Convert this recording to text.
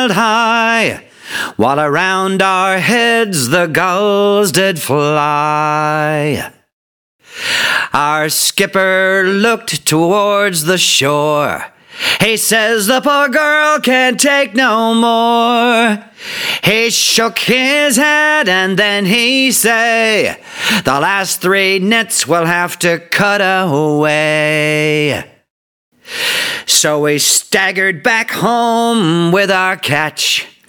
high, while around our heads the gulls did fly. Our skipper looked towards the shore. He says the poor girl can't take no more. He shook his head and then he say, the last 3 nets will have to cut away. So we staggered back home with our catch.